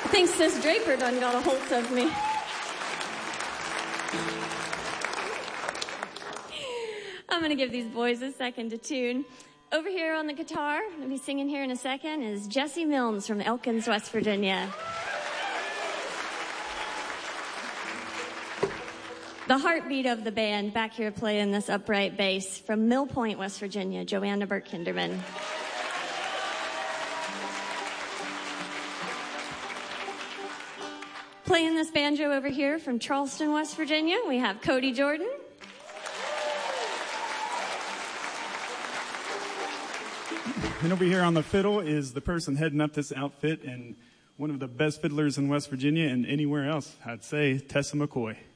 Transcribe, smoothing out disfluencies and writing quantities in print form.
think Sis Draper done got a hold of me. I'm going to give these boys a second to tune. Over here on the guitar, I'll be singing here in a second, is Jesse Milnes from Elkins, West Virginia. The heartbeat of the band back here playing this upright bass from Mill Point, West Virginia, Joanna Burke-Hinderman. Playing this banjo over here from Charleston, West Virginia, we have Cody Jordan. And over here on the fiddle is the person heading up this outfit and one of the best fiddlers in West Virginia and anywhere else, I'd say, Tessa McCoy.